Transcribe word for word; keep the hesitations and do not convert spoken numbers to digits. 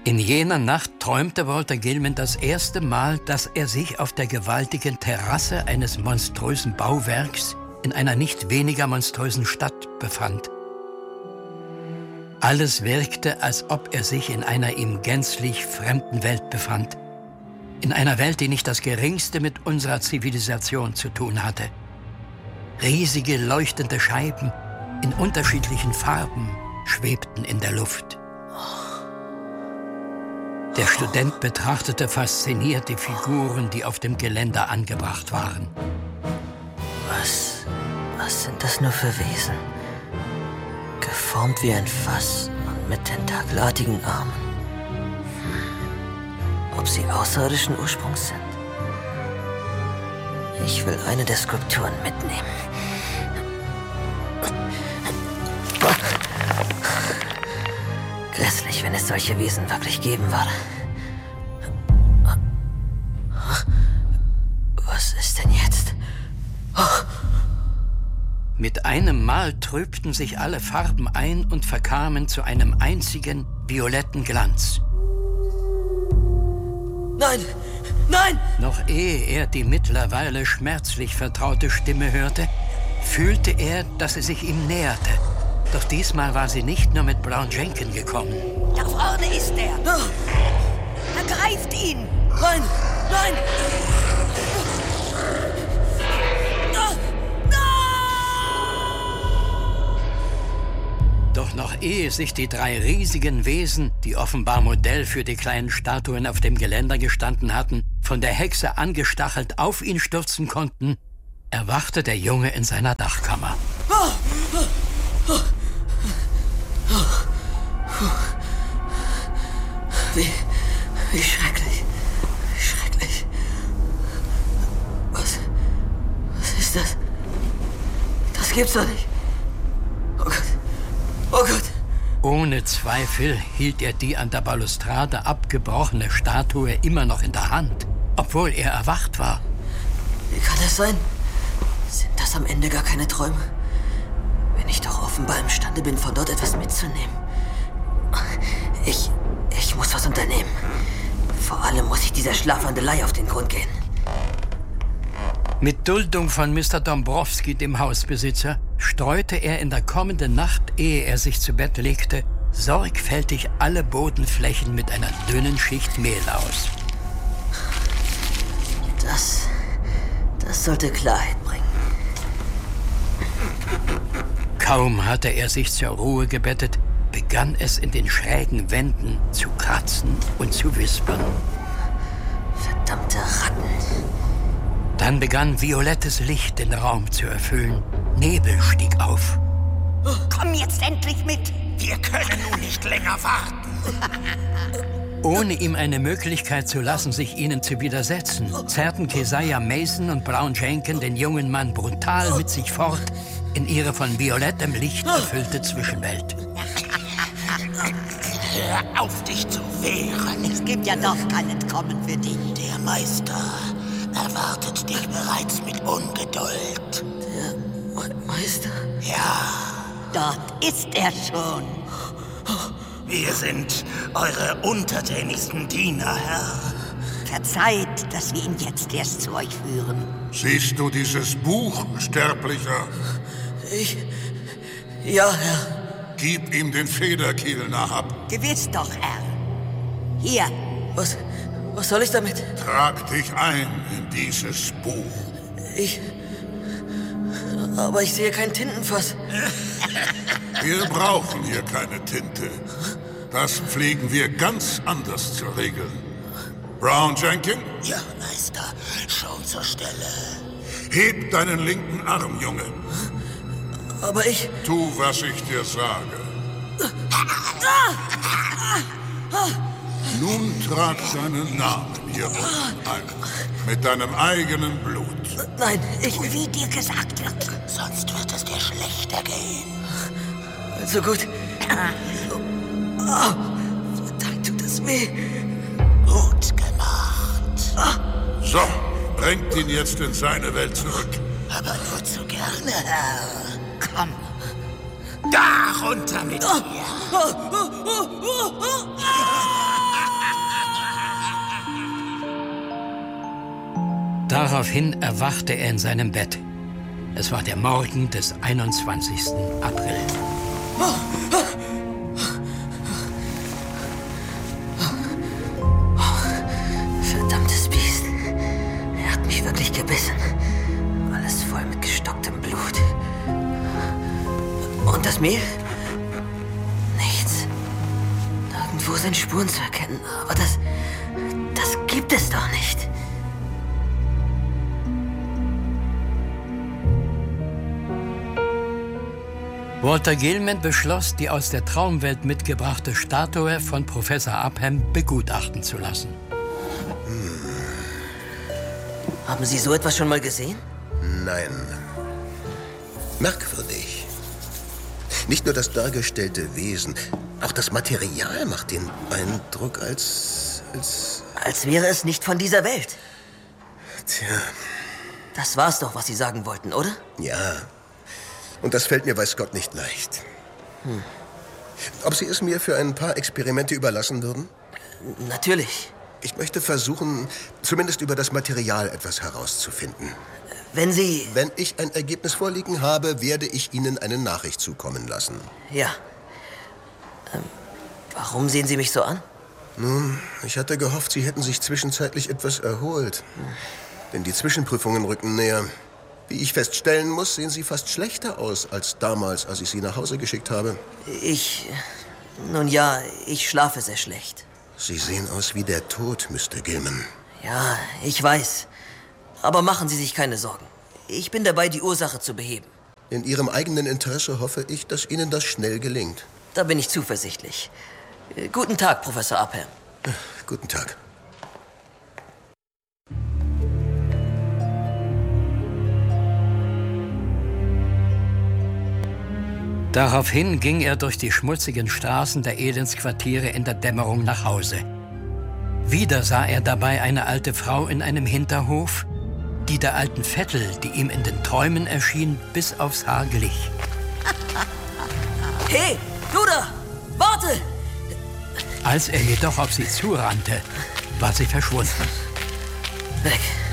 In jener Nacht träumte Walter Gilman das erste Mal, dass er sich auf der gewaltigen Terrasse eines monströsen Bauwerks in einer nicht weniger monströsen Stadt befand. Alles wirkte, als ob er sich in einer ihm gänzlich fremden Welt befand. In einer Welt, die nicht das Geringste mit unserer Zivilisation zu tun hatte. Riesige leuchtende Scheiben in unterschiedlichen Farben schwebten in der Luft. Der Student betrachtete fasziniert die Figuren, die auf dem Geländer angebracht waren. Was, was sind das nur für Wesen? Geformt wie ein Fass und mit tentakelartigen Armen. Ob sie außerirdischen Ursprungs sind? Ich will eine der Skulpturen mitnehmen. Grässlich, wenn es solche Wesen wirklich geben würde. Was ist denn jetzt? Oh. Mit einem Mal trübten sich alle Farben ein und verkamen zu einem einzigen violetten Glanz. Nein! Nein! Noch ehe er die mittlerweile schmerzlich vertraute Stimme hörte, fühlte er, dass sie sich ihm näherte. Doch diesmal war sie nicht nur mit Brown Jenkin gekommen. Da vorne ist er! Ergreift ihn! Nein! Nein! Doch noch ehe sich die drei riesigen Wesen, die offenbar Modell für die kleinen Statuen auf dem Geländer gestanden hatten, von der Hexe angestachelt auf ihn stürzen konnten, erwachte der Junge in seiner Dachkammer. Wie, wie schrecklich, wie schrecklich. Was, was ist das? Das gibt's doch nicht. Oh Gott, oh Gott. Ohne Zweifel hielt er die an der Balustrade abgebrochene Statue immer noch in der Hand, obwohl er erwacht war. Wie kann das sein? Sind das am Ende gar keine Träume? Wenn ich doch offenbar imstande bin, von dort etwas mitzunehmen. Ich, ich muss was unternehmen. Vor allem muss ich dieser Schlafandelei auf den Grund gehen. Mit Duldung von Mister Dombrowski, dem Hausbesitzer, streute er in der kommenden Nacht, ehe er sich zu Bett legte, sorgfältig alle Bodenflächen mit einer dünnen Schicht Mehl aus. Das, das sollte Klarheit bringen. Kaum hatte er sich zur Ruhe gebettet, begann es in den schrägen Wänden zu kratzen und zu wispern. Verdammte Ratten. Dann begann violettes Licht den Raum zu erfüllen. Nebel stieg auf. Komm jetzt endlich mit! Wir können nun nicht länger warten. Ohne ihm eine Möglichkeit zu lassen, sich ihnen zu widersetzen, zerrten Keziah Mason und Brown Jenkin den jungen Mann brutal mit sich fort in ihre von violettem Licht erfüllte Zwischenwelt. Hör auf, dich zu wehren. Es gibt ja doch kein Entkommen für dich. Der Meister erwartet dich bereits mit Ungeduld. Der Me Meister? Ja. Dort ist er schon. Wir sind eure untertänigsten Diener, Herr. Verzeiht, dass wir ihn jetzt erst zu euch führen. Siehst du dieses Buch, Sterblicher? Ich... Ja, Herr. Gib ihm den Federkiel, Nahab. Gewiss doch, Herr. Hier. Was... was soll ich damit? Trag dich ein in dieses Buch. Ich... Aber ich sehe kein Tintenfass. Wir brauchen hier keine Tinte. Das pflegen wir ganz anders zu regeln. Brown Jenkin? Ja, Meister. Schon zur Stelle. Heb deinen linken Arm, Junge. Aber ich... Tu, was ich dir sage. Nun trag deinen Namen hier unten ein. Mit deinem eigenen Blut. Nein, ich... Wie dir gesagt wird. Sonst wird es dir schlechter gehen. Also gut. Oh, verdammt, tut das weh. Gut gemacht. So, bringt ihn jetzt in seine Welt zurück. Aber nur zu gerne, Herr. Komm. Da runter mit dir. Daraufhin erwachte er in seinem Bett. Es war der Morgen des einundzwanzigsten April. Verdammtes Biest. Er hat mich wirklich gebissen. Alles voll mit gestocktem Blut. Und das Mehl? Nichts. Nirgendwo sind Spuren zu erkennen. Aber das... das gibt es doch nicht. Walter Gilman beschloss, die aus der Traumwelt mitgebrachte Statue von Professor Upham begutachten zu lassen. Hm. Haben Sie so etwas schon mal gesehen? Nein. Merkwürdig. Nicht nur das dargestellte Wesen, auch das Material macht den Eindruck, als... als... Als wäre es nicht von dieser Welt. Tja. Das war's doch, was Sie sagen wollten, oder? Ja. Und das fällt mir weiß Gott nicht leicht. Hm. Ob Sie es mir für ein paar Experimente überlassen würden? Natürlich. Ich möchte versuchen, zumindest über das Material etwas herauszufinden. Wenn Sie... Wenn ich ein Ergebnis vorliegen habe, werde ich Ihnen eine Nachricht zukommen lassen. Ja. Ähm, warum sehen Sie mich so an? Nun, ich hatte gehofft, Sie hätten sich zwischenzeitlich etwas erholt. Hm. Denn die Zwischenprüfungen rücken näher. Wie ich feststellen muss, sehen Sie fast schlechter aus als damals, als ich Sie nach Hause geschickt habe. Ich... Nun ja, ich schlafe sehr schlecht. Sie sehen aus wie der Tod, Mister Gilman. Ja, ich weiß. Aber machen Sie sich keine Sorgen. Ich bin dabei, die Ursache zu beheben. In Ihrem eigenen Interesse hoffe ich, dass Ihnen das schnell gelingt. Da bin ich zuversichtlich. Äh, guten Tag, Professor Upham. Äh, guten Tag. Daraufhin ging er durch die schmutzigen Straßen der Elendsquartiere in der Dämmerung nach Hause. Wieder sah er dabei eine alte Frau in einem Hinterhof, die der alten Vettel, die ihm in den Träumen erschien, bis aufs Haar glich. Hey, du da! Warte! Als er jedoch auf sie zurannte, war sie verschwunden. Weg.